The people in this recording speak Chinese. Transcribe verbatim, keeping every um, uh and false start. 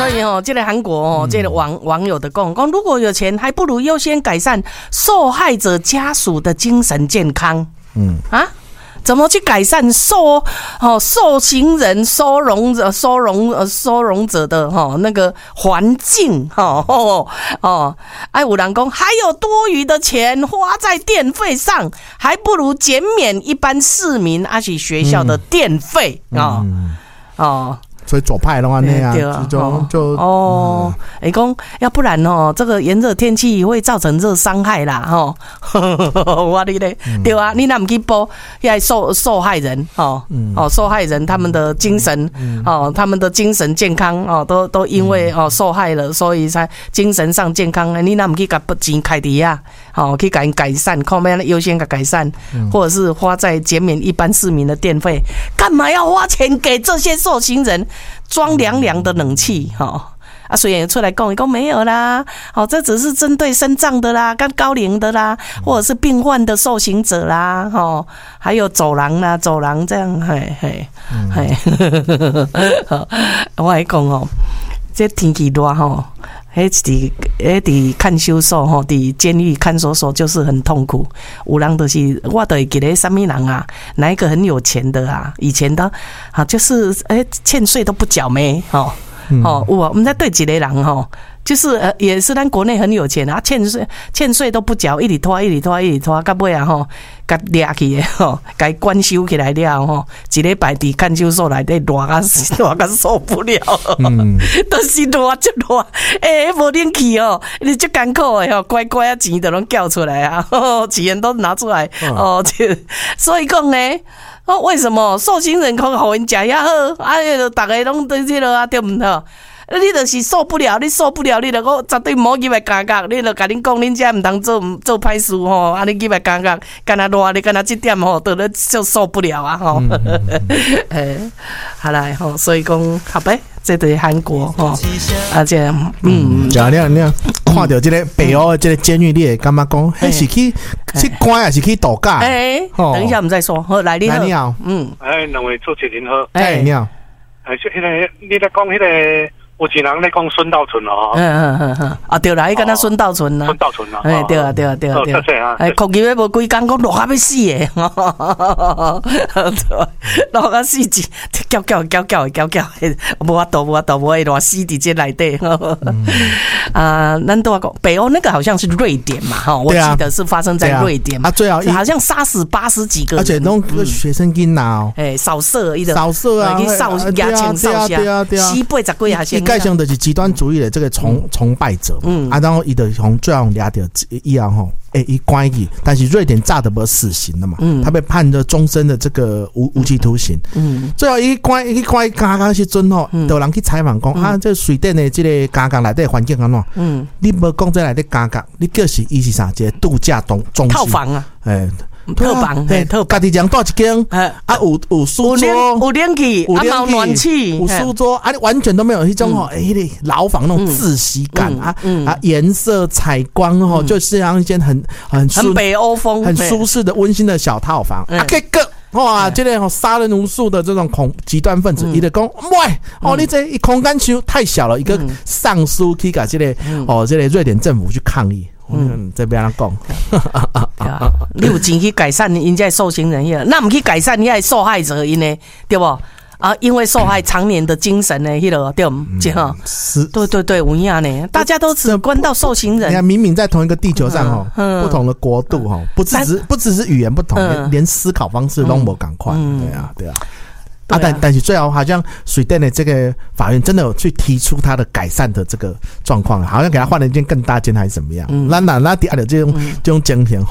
所以哦，这个韩国哦，这个网网友的讲讲，如果有钱，还不如优先改善受害者家属的精神健康。嗯啊。怎么去改善受哦受刑人收容者收容呃收容者的哈、哦、那个环境哈哦哦哎，有人讲还有多余的钱花在电费上，还不如减免一般市民还是学校的电费啊、嗯、哦。哦所以左派的话那样、啊、就哦就哦，哎、嗯，讲要不然哦，这个炎热天气会造成热伤害啦，吼、哦，我的嘞，嗯、对啊，你哪不去报要受受害人，哦，嗯、哦，受害人他们的精神，嗯、哦，他们的精神健康哦，都都因为哦受害了，所以才精神上健康，你哪不去把钱开底啊？哦，去改改善，看要优先给改善，嗯、或者是花在减免一般市民的电费，干嘛要花钱给这些受刑人？装凉凉的冷气，哈啊，虽然出来讲，讲没有啦，好，这只是针对身障的啦，跟高龄的啦，或者是病患的受刑者啦，哈，还有走廊啦，走廊这样，嘿嘿嘿，我来讲哦，这天气热吼。迄伫迄伫看守所吼，伫监狱看守所就是很痛苦。有人就是我都会记得什么人啊，哪一个很有钱的啊，以前的啊，就是诶、欸、欠税都不缴没吼，哦，我我们在对几个人吼。就是呃，也是咱国内很有钱啊，欠税欠税都不缴，一直拖，一直拖，一直拖，到尾啊吼，甲抓去的吼，甲关收起来了吼，一礼拜伫看守所内底热啊热啊受不了，嗯，都是热就热，诶、欸，无冷气哦，你足艰苦的吼，乖乖啊钱都拢缴出来啊，呵钱都拿出来哦，就所以讲呢。哦，为什么受刑人可互因食遐好，啊，大家拢对这个啊，对唔好？你就是受不了，你受不了，你就讲绝对莫入来加价，你就甲恁讲，恁遮唔通做做歹事吼，啊，你入来加价，干那热，你干那这点吼，都咧就受不了啊吼。诶、嗯，好啦吼，所以讲好呗，这对韩国吼，而且嗯， 就你你看到这个北欧的这个监狱，你会感觉讲，迄是去去关还是去度假？ 诶，等一下我们再说。好，来你好， 你好， 嗯， 哎，两位主持人好， 哎，你好， 哎，就迄个你咧讲迄个。有一人咧讲孙道存哦， 嗯嗯嗯嗯，啊对啦，伊敢若孙道存啦， 孙道存啦， 哎对啊对啊对啊对啊，哎，哭伊要无几工，讲热啊要死诶，热啊死字，叫叫叫叫叫叫，无法度无法度，无会热死伫这内底。啊，咱都讲北欧那个好像是瑞典嘛，哈，我记得是发生在瑞典嘛， 啊最好好像杀死八十几个人， 而且弄个学生囡仔哦， 哎扫射一个， 扫射啊， 去扫牙签扫下，死八十几下先。 盖上的是极端主义的这个崇崇拜者，嗯啊，然后伊就从最后抓到以后吼，诶，伊关去，但是瑞典炸的不死刑了嘛，嗯，他被判了终身的这个无无期徒刑，嗯，最后一关一关刚刚时阵吼，有人去采访讲啊，这水电的这个加工内底环境安怎？嗯，你无讲这内底加工，你就是伊是啥？这个度假中中套房啊， 诶。 特房，嘿，特家己讲住一间，啊，有有书桌， 有冷气，啊，有暖气， 有书桌，啊，完全都没有一种吼，诶，牢房那种窒息感啊，啊，颜色、采光吼，就是像一间很很很北欧风、 很舒适的温馨的小套房。啊，这个哇，这个杀人无数的这种恐极端分子，伊就讲，喂，哦，你这一空间区太小了，一个上书去甲这个哦，这个瑞典政府去抗议。嗯，这边人讲， 你有钱去改善人家受刑人呀，那唔去改善人家受害者因呢，对不？啊，因为受害常年的精神呢，迄个对唔对哈？是，对对对，有影呢，大家都只关到受刑人。 你看，明明在同一个地球上哦，不同的国度哈，不只是不只是语言不同，连思考方式都无赶快，对啊，对啊。啊，但但是最后好像水电的这个法院真的有去提出他的改善的这个状况，好像给他换了一件更大件还是怎么样？那那那第二的这种这种情形。